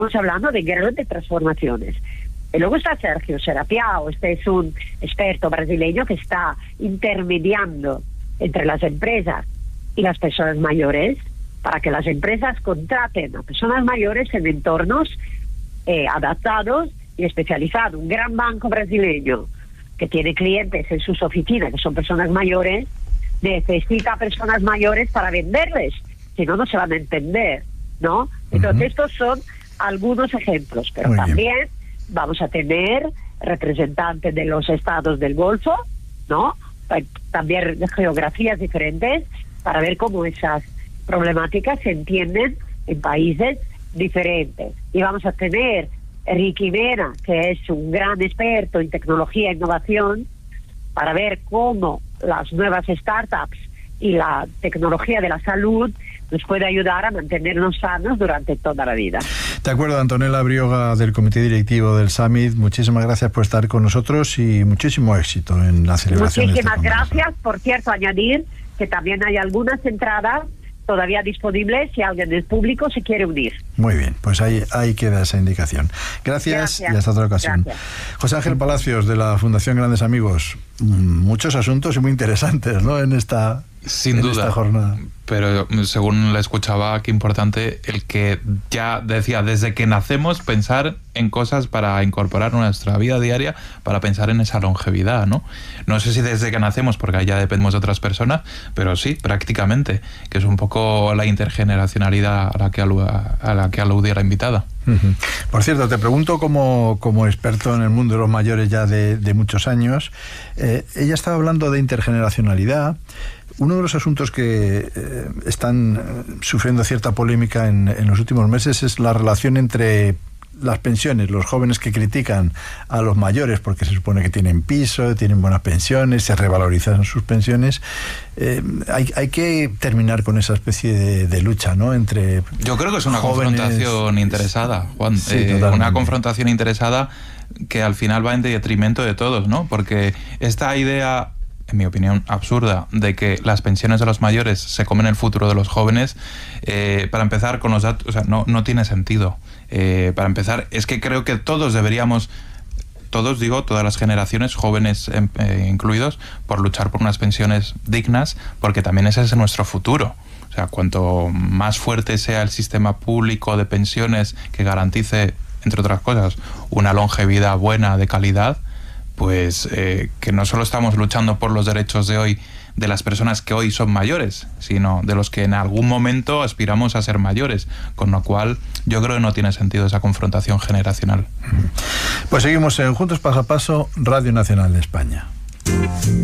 estamos hablando de grandes transformaciones. Y luego está Sergio Serapiao, este es un experto brasileño que está intermediando entre las empresas y las personas mayores para que las empresas contraten a personas mayores en entornos adaptados y especializados. Un gran banco brasileño que tiene clientes en sus oficinas que son personas mayores, necesita personas mayores para venderles, si no, no se van a entender, ¿no? Entonces estos son algunos ejemplos, pero también vamos a tener representantes de los estados del Golfo, ¿no? También de geografías diferentes, para ver cómo esas problemáticas se entienden en países diferentes. Y vamos a tener Ricky Mena, que es un gran experto en tecnología e innovación, para ver cómo las nuevas startups y la tecnología de la salud nos puede ayudar a mantenernos sanos durante toda la vida. De acuerdo, Antonella Brioga, del Comité Directivo del Summit, muchísimas gracias por estar con nosotros y muchísimo éxito en la celebración. Muchísimas gracias. Por cierto, añadir que también hay algunas entradas todavía disponibles si alguien del público se quiere unir. Muy bien, pues ahí queda esa indicación. Gracias y hasta otra ocasión. Gracias. José Ángel Palacios, de la Fundación Grandes Amigos. Muchos asuntos y muy interesantes, ¿no?, en esta jornada. Pero según la escuchaba, qué importante el que ya decía, desde que nacemos, pensar en cosas para incorporar nuestra vida diaria, para pensar en esa longevidad, ¿no? No sé si desde que nacemos, porque ya dependemos de otras personas, pero sí, prácticamente, que es un poco la intergeneracionalidad a la que aludía la invitada. Por cierto, te pregunto como experto en el mundo de los mayores ya de muchos años, ella estaba hablando de intergeneracionalidad. Uno de los asuntos que están sufriendo cierta polémica en los últimos meses es la relación entre las pensiones, los jóvenes que critican a los mayores porque se supone que tienen piso, tienen buenas pensiones, se revalorizan sus pensiones. Hay que terminar con esa especie de lucha, ¿no?, entre Yo creo que es una jóvenes, confrontación interesada, Juan. Sí, una confrontación interesada que al final va en detrimento de todos, ¿no? Porque esta idea, en mi opinión, absurda, de que las pensiones de los mayores se comen el futuro de los jóvenes, para empezar con los datos, o sea, no tiene sentido. Para empezar, es que creo que todos deberíamos, todas las generaciones, jóvenes incluidos, por luchar por unas pensiones dignas, porque también ese es nuestro futuro. O sea, cuanto más fuerte sea el sistema público de pensiones que garantice, entre otras cosas, una longevidad buena, de calidad, pues que no solo estamos luchando por los derechos de hoy de las personas que hoy son mayores, sino de los que en algún momento aspiramos a ser mayores, con lo cual yo creo que no tiene sentido esa confrontación generacional. Pues seguimos en Juntos Paso a Paso, Radio Nacional de España.